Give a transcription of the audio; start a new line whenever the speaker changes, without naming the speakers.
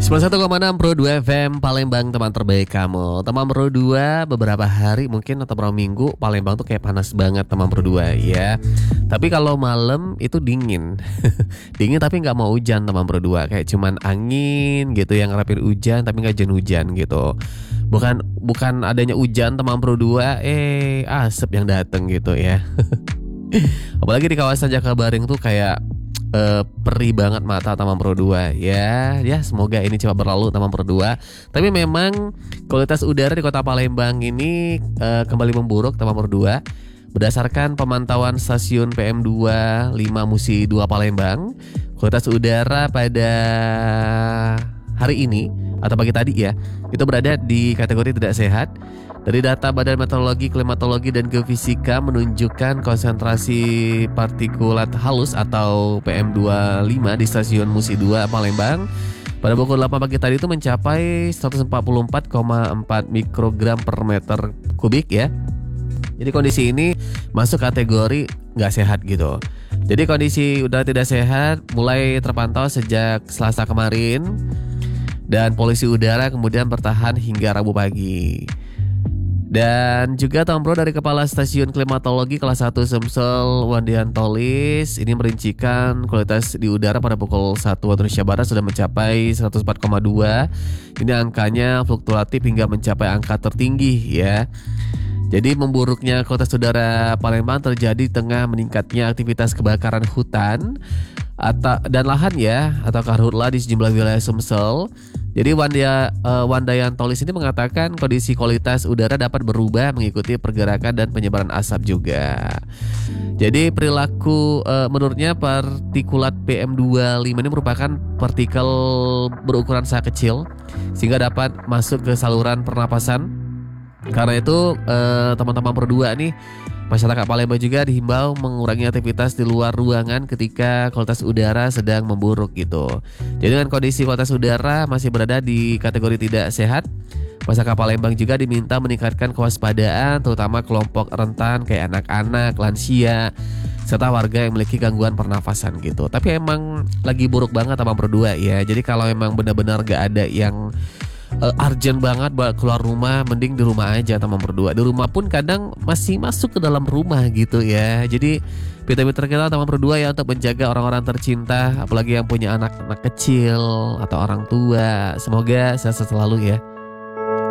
91,6 Pro 2 FM Palembang, teman terbaik kamu. Teman Pro 2 beberapa hari mungkin atau beberapa minggu Palembang tuh kayak panas banget teman Pro 2 ya. Tapi kalau malam itu dingin. Dingin tapi gak mau hujan teman Pro 2. Kayak cuman angin gitu yang ngerapin hujan tapi gak hujan gitu. Bukan adanya hujan teman Pro 2, asap yang dateng gitu ya. Apalagi di kawasan Jakabaring tuh kayak perih banget mata Taman Pro 2 ya. Semoga ini cepat berlalu Taman Pro 2. Tapi memang kualitas udara di Kota Palembang ini kembali memburuk Taman Pro 2. Berdasarkan pemantauan stasiun PM25 Musi 2 Palembang, kualitas udara pada hari ini atau pagi tadi ya, itu berada di kategori tidak sehat. Dari data Badan Meteorologi, Klimatologi, dan Geofisika menunjukkan konsentrasi partikulat halus atau PM25 di stasiun Musi 2 Palembang pada pukul 8 pagi tadi itu mencapai 144,4 mikrogram per meter kubik ya. Jadi kondisi ini masuk kategori nggak sehat gitu. Jadi kondisi udara tidak sehat mulai terpantau sejak Selasa kemarin, dan polusi udara kemudian bertahan hingga Rabu pagi. Dan juga Tom Bro dari Kepala Stasiun Klimatologi kelas 1 Sumsel Wandiantolis ini merincikan kualitas di udara pada pukul 1 waktu Indonesia Barat sudah mencapai 104,2. Ini angkanya fluktuatif hingga mencapai angka tertinggi ya. Jadi memburuknya kualitas udara Palembang terjadi di tengah meningkatnya aktivitas kebakaran hutan dan lahan ya, atau karhutla di sejumlah wilayah Sumsel. Jadi Wandayantolis ini mengatakan kondisi kualitas udara dapat berubah mengikuti pergerakan dan penyebaran asap juga. Jadi perilaku menurutnya partikulat PM25 ini merupakan partikel berukuran sangat kecil sehingga dapat masuk ke saluran pernapasan. Karena itu teman-teman Pro 2 nih, masyarakat Palembang juga dihimbau mengurangi aktivitas di luar ruangan ketika kualitas udara sedang memburuk gitu. Jadi dengan kondisi kualitas udara masih berada di kategori tidak sehat, masyarakat Palembang juga diminta meningkatkan kewaspadaan terutama kelompok rentan kayak anak-anak, lansia, serta warga yang memiliki gangguan pernafasan gitu. Tapi emang lagi buruk banget Taman Pro 2 ya. Jadi kalau emang benar-benar gak ada yang urgent banget buat keluar rumah, mending di rumah aja Taman Pro 2. Di rumah pun kadang masih masuk ke dalam rumah gitu ya. Jadi pinter-pinter kita Taman Pro 2 ya untuk menjaga orang-orang tercinta, apalagi yang punya anak-anak kecil atau orang tua. Semoga sehat selalu ya.